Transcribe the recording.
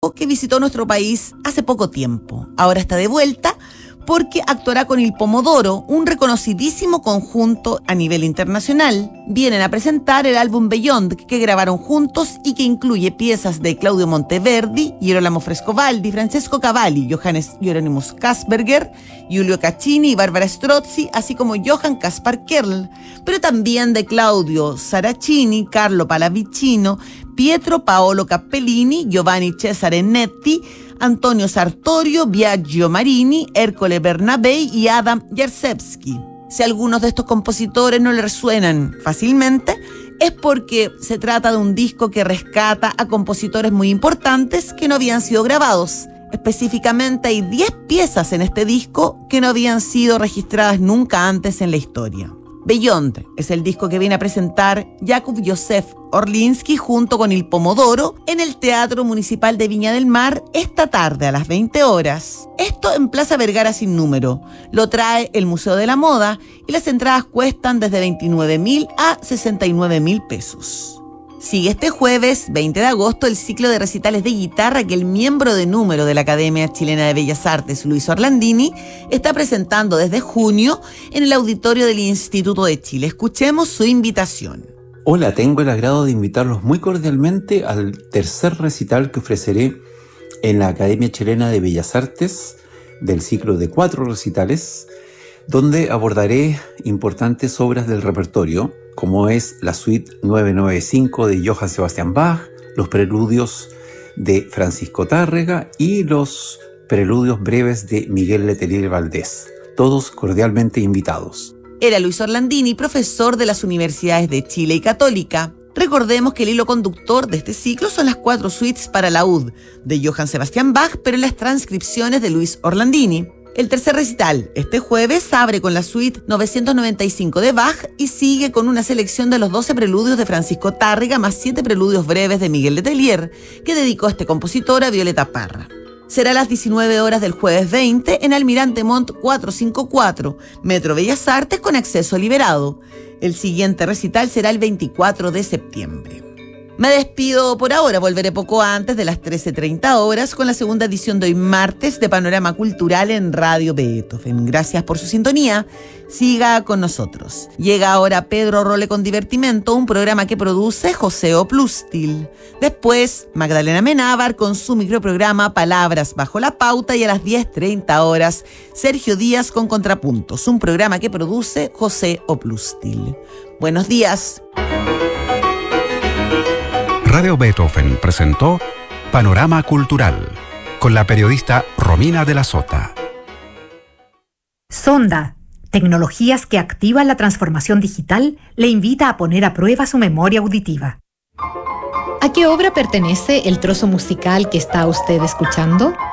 músico que visitó nuestro país hace poco tiempo. Ahora está de vuelta porque actuará con Il Pomodoro, un reconocidísimo conjunto a nivel internacional. Vienen a presentar el álbum Beyond que grabaron juntos y que incluye piezas de Claudio Monteverdi, Girolamo Frescobaldi, Francesco Cavalli, Johannes Hieronymus Kasperger, Giulio Caccini y Barbara Strozzi, así como Johann Caspar Kerl, pero también de Claudio Saracini, Carlo Pallavicino, Pietro Paolo Cappellini, Giovanni Cesare Netti, Antonio Sartorio, Biagio Marini, Ercole Bernabé y Adam Jarzewski. Si algunos de estos compositores no le resuenan fácilmente, es porque se trata de un disco que rescata a compositores muy importantes que no habían sido grabados. Específicamente hay 10 piezas en este disco que no habían sido registradas nunca antes en la historia. Beyond es el disco que viene a presentar Jakub Józef Orliński junto con Il Pomodoro en el Teatro Municipal de Viña del Mar esta tarde a las 20 horas. Esto en Plaza Vergara sin número. Lo trae el Museo de la Moda y las entradas cuestan desde 29.000 a 69.000 pesos. Sigue este jueves, 20 de agosto, el ciclo de recitales de guitarra que el miembro de número de la Academia Chilena de Bellas Artes, Luis Orlandini, está presentando desde junio en el auditorio del Instituto de Chile. Escuchemos su invitación. Hola, tengo el agrado de invitarlos muy cordialmente al tercer recital que ofreceré en la Academia Chilena de Bellas Artes del ciclo de 4 recitales, donde abordaré importantes obras del repertorio, como es la suite 995 de Johann Sebastian Bach, los preludios de Francisco Tárrega y los preludios breves de Miguel Letelier Valdés. Todos cordialmente invitados. Era Luis Orlandini, profesor de las universidades de Chile y Católica. Recordemos que el hilo conductor de este ciclo son las 4 suites para laúd de Johann Sebastian Bach, pero en las transcripciones de Luis Orlandini. El tercer recital, este jueves, abre con la suite 995 de Bach y sigue con una selección de los 12 preludios de Francisco Tárrega más 7 preludios breves de Miguel Letelier, que dedicó este compositor a Violeta Parra. Será a las 19 horas del jueves 20 en Almirante Montt 454, Metro Bellas Artes con acceso liberado. El siguiente recital será el 24 de septiembre. Me despido por ahora, volveré poco antes de las 13:30 horas con la segunda edición de hoy martes de Panorama Cultural en Radio Beethoven. Gracias por su sintonía, siga con nosotros. Llega ahora Pedro Role con Divertimento, un programa que produce José Oplustil. Después, Magdalena Menábar con su microprograma Palabras Bajo la Pauta y a las 10:30 horas, Sergio Díaz con Contrapuntos, un programa que produce José Oplustil. Buenos días. Radio Beethoven presentó Panorama Cultural con la periodista Romina de la Sota. Sonda, tecnologías que activan la transformación digital, le invita a poner a prueba su memoria auditiva. ¿A qué obra pertenece el trozo musical que está usted escuchando?